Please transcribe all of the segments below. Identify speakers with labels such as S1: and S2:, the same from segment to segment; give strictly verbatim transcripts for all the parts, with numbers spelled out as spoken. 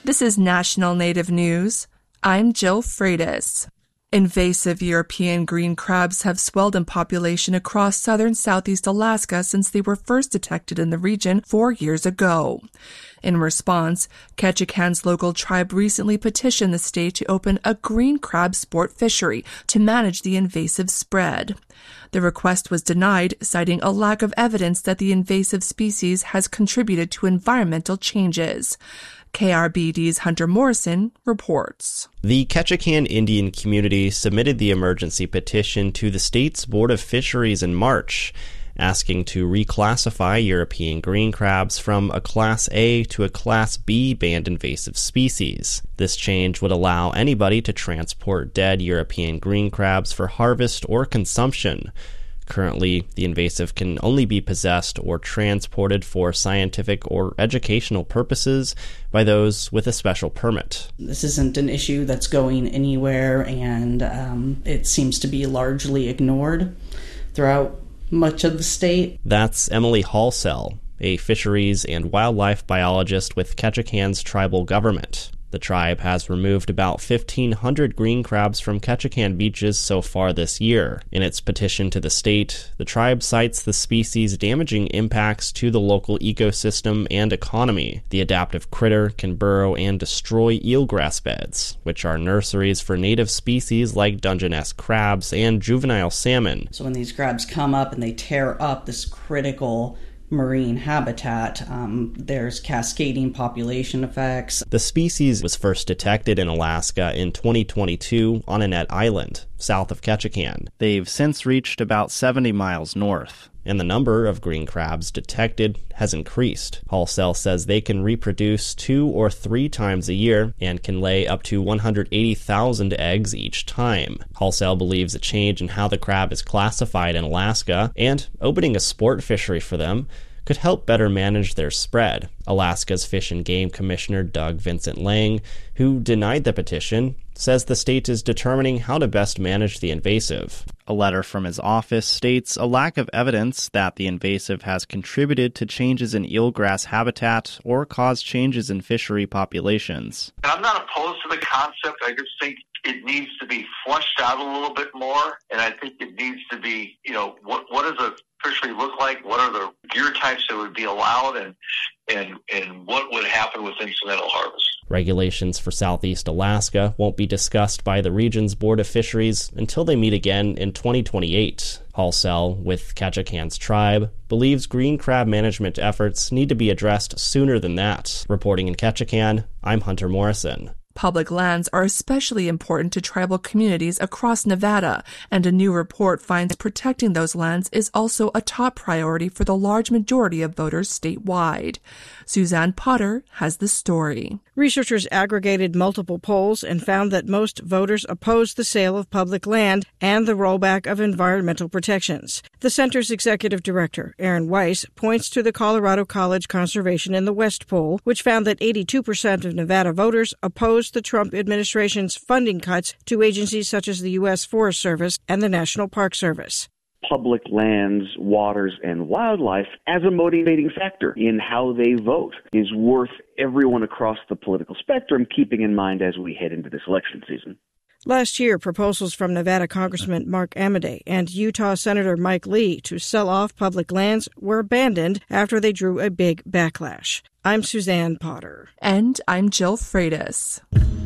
S1: This is National Native News. I'm Jill Freitas. Invasive European green crabs have swelled in population across southern southeast Alaska since they were first detected in the region four years ago. In response, Ketchikan's local tribe recently petitioned the state to open a green crab sport fishery to manage the invasive spread. The request was denied, citing a lack of evidence that the invasive species has contributed to environmental changes. K R B D's Hunter Morrison reports.
S2: The Ketchikan Indian community submitted the emergency petition to the state's Board of Fisheries in March, asking to reclassify European green crabs from a Class A to a Class B banned invasive species. This change would allow anybody to transport dead European green crabs for harvest or consumption. Currently, the invasive can only be possessed or transported for scientific or educational purposes by those with a special permit.
S3: This isn't an issue that's going anywhere, and um, it seems to be largely ignored throughout much of the state.
S2: That's Emily Halsell, a fisheries and wildlife biologist with Ketchikan's tribal government. The tribe has removed about fifteen hundred green crabs from Ketchikan beaches so far this year. In its petition to the state, the tribe cites the species' damaging impacts to the local ecosystem and economy. The adaptive critter can burrow and destroy eelgrass beds, which are nurseries for native species like Dungeness crabs and juvenile salmon.
S3: So when these crabs come up and they tear up this critical marine habitat, um, there's cascading population effects.
S2: The species was first detected in Alaska in twenty twenty-two on Annette Island, south of Ketchikan. They've since reached about seventy miles north, and the number of green crabs detected has increased. Halsell says they can reproduce two or three times a year and can lay up to one hundred eighty thousand eggs each time. Halsell believes a change in how the crab is classified in Alaska and opening a sport fishery for them could help better manage their spread. Alaska's Fish and Game Commissioner Doug Vincent Lang, who denied the petition, says the state is determining how to best manage the invasive. A letter from his office states a lack of evidence that the invasive has contributed to changes in eelgrass habitat or caused changes in fishery populations.
S4: I'm not opposed to the concept. I just think it needs to be fleshed out a little bit more, and I think it needs to be, you know, what what does a fishery look like? What are the gear types that would be allowed, and and and what would happen with incidental harvest?
S2: Regulations for Southeast Alaska won't be discussed by the region's Board of Fisheries until they meet again in twenty twenty-eight. Halsell, with Ketchikan's tribe, believes green crab management efforts need to be addressed sooner than that. Reporting in Ketchikan, I'm Hunter Morrison.
S1: Public lands are especially important to tribal communities across Nevada, and a new report finds protecting those lands is also a top priority for the large majority of voters statewide. Suzanne Potter has the story.
S5: Researchers aggregated multiple polls and found that most voters opposed the sale of public land and the rollback of environmental protections. The center's executive director, Aaron Weiss, points to the Colorado College Conservation in the West poll, which found that eighty-two percent of Nevada voters opposed the Trump administration's funding cuts to agencies such as the U S Forest Service and the National Park Service.
S6: Public lands, waters, and wildlife as a motivating factor in how they vote is worth everyone across the political spectrum keeping in mind as we head into this election season.
S5: Last year, proposals from Nevada Congressman Mark Amodei and Utah Senator Mike Lee to sell off public lands were abandoned after they drew a big backlash. I'm Suzanne Potter.
S1: And I'm Jill Freitas.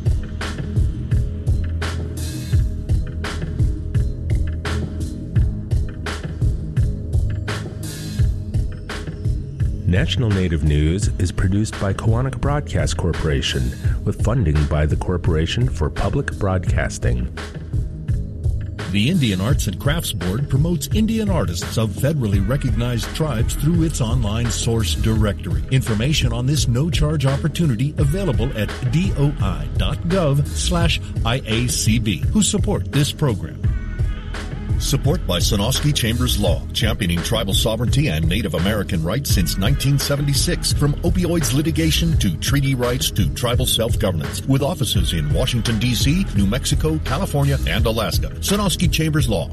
S7: National Native News is produced by Koahnic Broadcast Corporation with funding by the Corporation for Public Broadcasting.
S8: The Indian Arts and Crafts Board promotes Indian artists of federally recognized tribes through its online source directory. Information on this no-charge opportunity available at doi.gov slash IACB, who support this program. Support by Sonosky Chambers Law, championing tribal sovereignty and Native American rights since nineteen seventy-six. From opioids litigation to treaty rights to tribal self-governance. With offices in Washington, D C, New Mexico, California, and Alaska. Sonosky Chambers Law.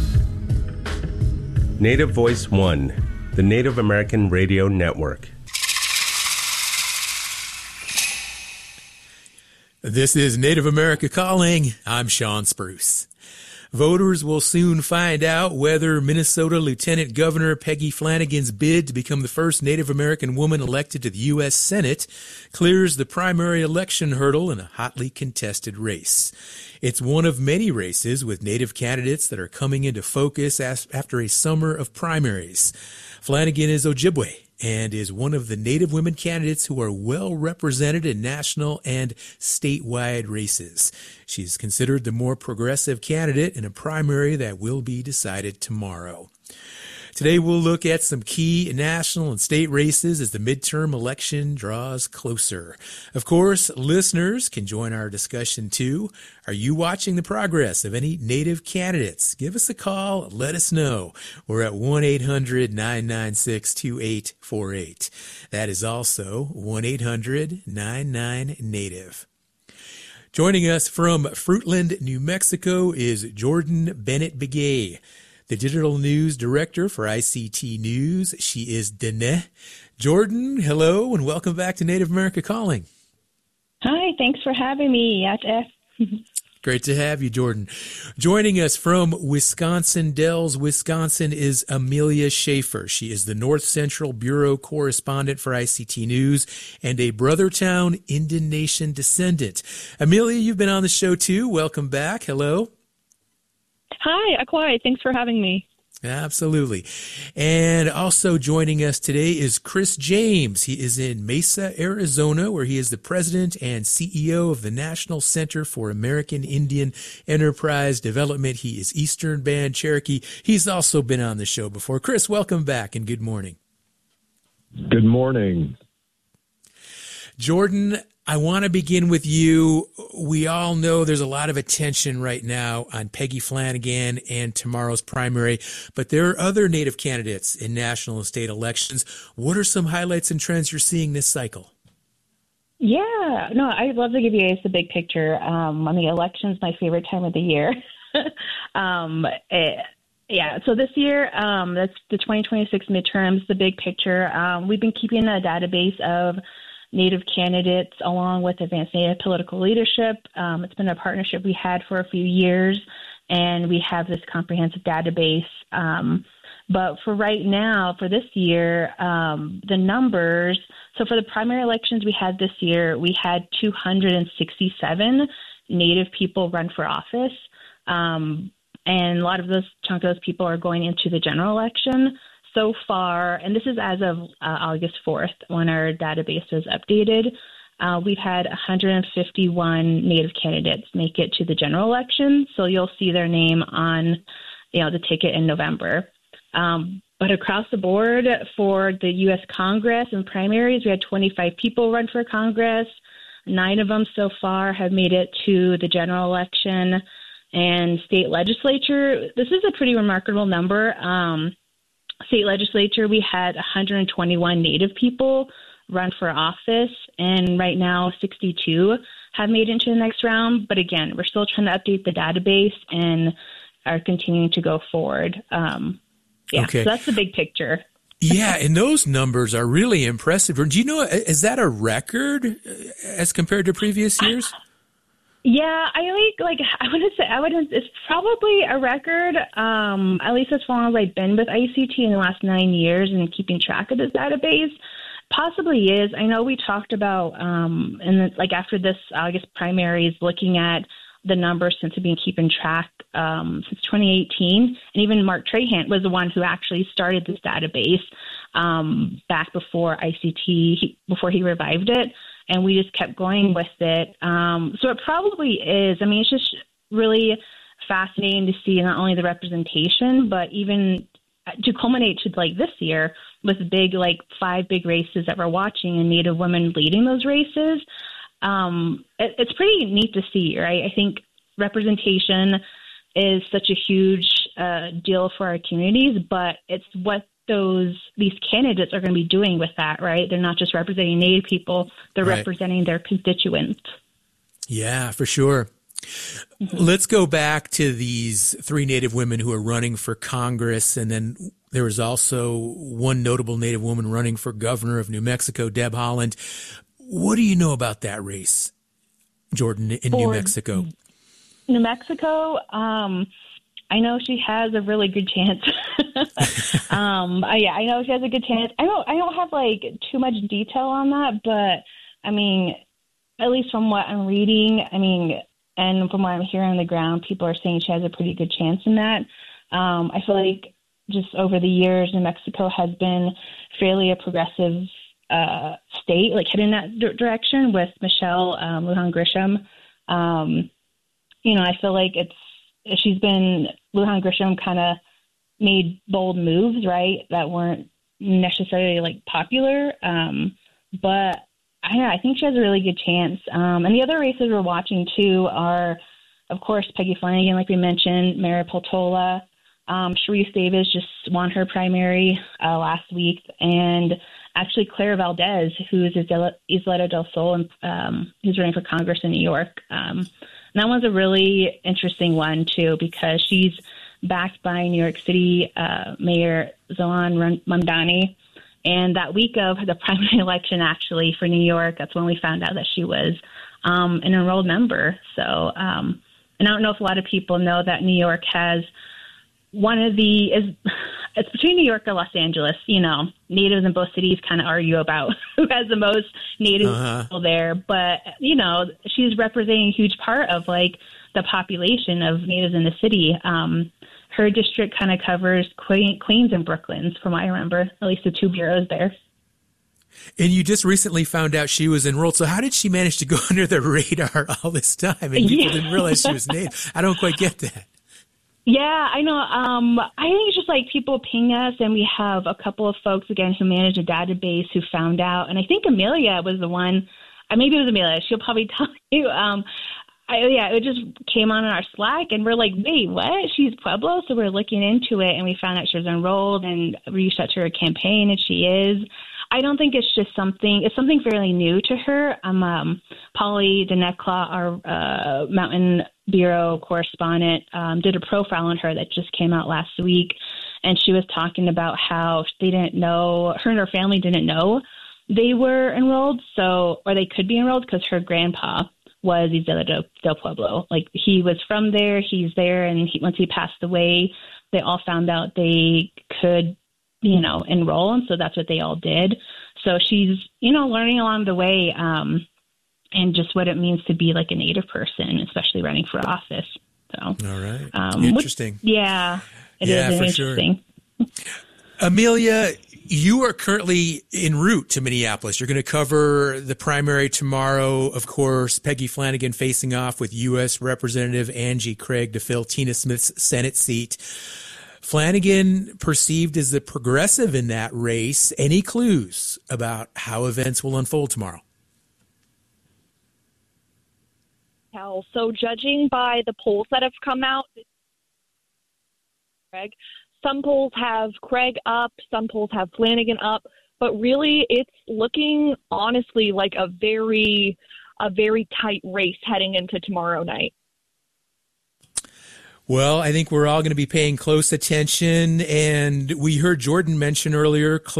S7: Native Voice One, the Native American Radio Network.
S9: This is Native America Calling. I'm Sean Spruce. Voters will soon find out whether Minnesota Lieutenant Governor Peggy Flanagan's bid to become the first Native American woman elected to the U S Senate clears the primary election hurdle in a hotly contested race. It's one of many races with Native candidates that are coming into focus after a summer of primaries. Flanagan is Ojibwe and is one of the Native women candidates who are well represented in national and statewide races. She's considered the more progressive candidate in a primary that will be decided tomorrow. Today we'll look at some key national and state races as the midterm election draws closer. Of course, listeners can join our discussion too. Are you watching the progress of any Native candidates? Give us a call. Let us know. We're at one eight hundred nine nine six two eight four eight. That is also one eight hundred nine nine Native. Joining us from Fruitland, New Mexico is Jordan Bennett Begay, the digital news director for I C T News. She is Dene. Jordan, hello, and welcome back to Native America Calling.
S10: Hi, thanks for having me.
S9: Great to have you, Jordan. Joining us from Wisconsin Dells, Wisconsin is Amelia Schaefer. She is the North Central Bureau correspondent for I C T News and a Brothertown Indian Nation descendant. Amelia, you've been on the show too. Welcome back. Hello.
S10: Hi, Akwai. Thanks for having me.
S9: Absolutely. And also joining us today is Chris James. He is in Mesa, Arizona, where he is the president and C E O of the National Center for American Indian Enterprise Development. He is Eastern Band Cherokee. He's also been on the show before. Chris, welcome back and good morning.
S11: Good morning.
S9: Jordan, I want to begin with you. We all know there's a lot of attention right now on Peggy Flanagan and tomorrow's primary, but there are other Native candidates in national and state elections. What are some highlights and trends you're seeing this cycle?
S10: Yeah, no, I'd love to give you guys the big picture. Um, I mean, election's my favorite time of the year. um, it, Yeah, so this year, um, that's the twenty twenty-six midterms, the big picture. Um, we've been keeping a database of Native candidates along with Advanced Native Political Leadership. Um, it's been a partnership we had for a few years, and we have this comprehensive database. Um, but for right now, for this year, um, the numbers, so for the primary elections we had this year, we had two hundred sixty-seven Native people run for office. Um, and a lot of those, chunk of those people are going into the general election. So far, and this is as of uh, August fourth, when our database was updated, uh, we've had one hundred fifty-one Native candidates make it to the general election. So you'll see their name on, you know, the ticket in November. Um, but across the board for the U S Congress and primaries, we had twenty-five people run for Congress. Nine of them so far have made it to the general election. And state legislature, this is a pretty remarkable number. Um, State legislature, we had one hundred twenty-one Native people run for office, and right now sixty-two have made it into the next round. But again, we're still trying to update the database and are continuing to go forward. Um, yeah,
S9: okay.
S10: So that's the big picture.
S9: Yeah, and those numbers are really impressive. Do you know, is that a record as compared to previous years?
S10: Yeah, I like, like, I wouldn't say, I wouldn't, it's probably a record, um, at least as long as I've been with I C T in the last nine years and keeping track of this database. Possibly is. I know we talked about, um, and like after this August primaries, looking at the numbers since we've been keeping track um, since twenty eighteen. And even Mark Trahant was the one who actually started this database um, back before I C T, he, before he revived it. And we just kept going with it. Um, so it probably is. I mean, it's just really fascinating to see not only the representation, but even to culminate to like this year with big, like five big races that we're watching and Native women leading those races. Um, it, it's pretty neat to see, right? I think representation is such a huge uh, deal for our communities, but it's what those these candidates are going to be doing with that, right? They're not just representing Native people, they're right. representing their constituents.
S9: Yeah, for sure. Mm-hmm. Let's go back to these three Native women who are running for Congress, and then there was also one notable Native woman running for governor of New Mexico, Deb Haaland. What do you know about that race? Jordan, in
S10: For
S9: New Mexico?
S10: New Mexico, um, I know she has a really good chance. um, I, yeah, I know she has a good chance. I don't, I don't have like too much detail on that, but I mean, at least from what I'm reading, I mean, and from what I'm hearing on the ground, people are saying she has a pretty good chance in that. Um, I feel like just over the years, New Mexico has been fairly a progressive uh, state, like heading in that d- direction with Michelle um, Lujan Grisham. Um, you know, I feel like it's, she's been, Lujan Grisham kind of made bold moves, right, that weren't necessarily like popular. Um, but I don't know, I think she has a really good chance. Um, and the other races we're watching too are, of course, Peggy Flanagan, like we mentioned, Mara Peltola. Um, Sharice Davis just won her primary uh, last week. And actually Claire Valdez, who is Isleta del Sol, and um, who's running for Congress in New York. Um, and that one's a really interesting one, too, because she's backed by New York City uh, Mayor Zohran Mamdani. And that week of the primary election, actually, for New York, that's when we found out that she was um, an enrolled member. So, um, and I don't know if a lot of people know that New York has one of the, is it's between New York and Los Angeles. You know, natives in both cities kind of argue about who has the most native uh-huh. people there. But, you know, she's representing a huge part of, like, the population of natives in the city. Um, her district kind of covers Queen, Queens and Brooklyn, from what I remember, at least the two bureaus there.
S9: And you just recently found out she was enrolled. So how did she manage to go under the radar all this time and people yeah. didn't realize she was native? I don't quite get that.
S10: Yeah, I know. Um, I think it's just like people ping us, and we have a couple of folks, again, who manage a database who found out. And I think Amelia was the one, uh, maybe it was Amelia, she'll probably tell you. Um, I, yeah, it just came on in our Slack, and we're like, wait, what? She's Pueblo? So we're looking into it, and we found out she was enrolled and reached out to her campaign, and she is. I don't think it's just something, it's something fairly new to her. Um, um, Polly Denekla, our uh, Mountain Bureau correspondent, um, did a profile on her that just came out last week. And she was talking about how they didn't know, her and her family didn't know they were enrolled, so, or they could be enrolled, because her grandpa was Isleta del Pueblo. Like, he was from there, he's there, and he, once he passed away, they all found out they could, you know, enroll. And so that's what they all did. So she's, you know, learning along the way, um, and just what it means to be like a Native person, especially running for office. So,
S9: all right.
S10: Um,
S9: interesting.
S10: Which, yeah, it
S9: yeah,
S10: is
S9: for
S10: interesting.
S9: Sure. Amelia, you are currently en route to Minneapolis. You're going to cover the primary tomorrow. Of course, Peggy Flanagan facing off with U S Representative Angie Craig to fill Tina Smith's Senate seat. Flanagan perceived as the progressive in that race. Any clues about how events will unfold tomorrow?
S12: So judging by the polls that have come out, Craig, some polls have Craig up, some polls have Flanagan up, but really it's looking honestly like a very, a very tight race heading into tomorrow night.
S9: Well, I think we're all going to be paying close attention, and we heard Jordan mention earlier